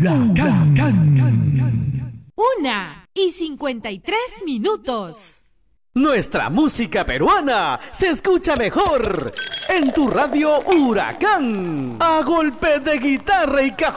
Huracán. 1:53. Nuestra música peruana se escucha mejor en tu radio Huracán. A golpe de guitarra y cajón.